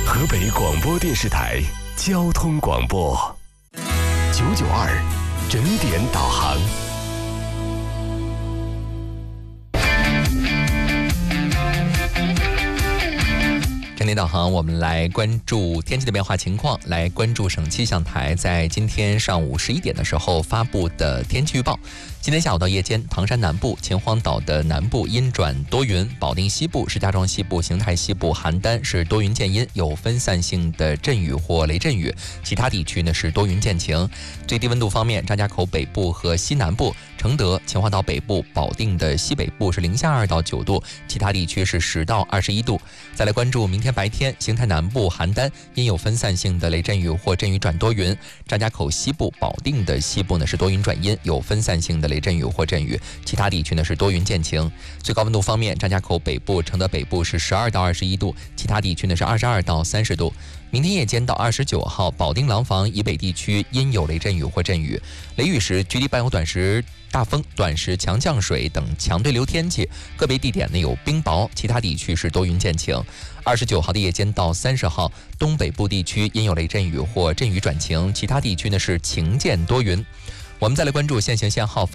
河北广播电视台交通广播992整点导航。 整点导航，我们来关注天气的变化情况，来关注省气象台在今天上午11点的时候发布的天气预报。今天下午到夜间，唐山南部、秦皇岛的南部阴转多云，保定西部、石家庄西部、邢台西部、邯郸是多云见阴，有分散性的阵雨或雷阵雨，其他地区呢是多云见晴。最低温度方面，张家口北部和西南部、承德、秦皇岛北部、保定的西北部是零下2到9度，其他地区是10到21度。再来关注明天白天，邢台南部、邯郸因有分散性的雷阵雨或阵雨转多云，张家口西部、保定的西部呢是多云转阴，有分散性的雷阵雨或阵雨，其他地区呢是多云见晴。最高温度方面，张家口北部、承德北部是12到21度，其他地区呢是22到30度。明天夜间到29号，保定廊坊以北地区因有雷阵雨或阵雨，雷雨时局地伴有短时大风、短时强降水等强对流天气，个别地点呢有冰雹，其他地区是多云见晴。29号的夜间到30号，东北部地区因有雷阵雨或阵雨转晴，其他地区呢是晴见多云。我们再来关注限行限号